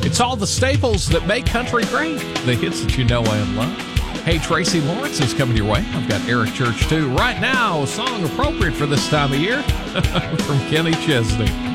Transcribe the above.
It's all the staples that make country great, the hits that you know and love. Hey, Tracy Lawrence is coming your way. I've got Eric Church, too. Right now, a song appropriate for this time of year from Kenny Chesney.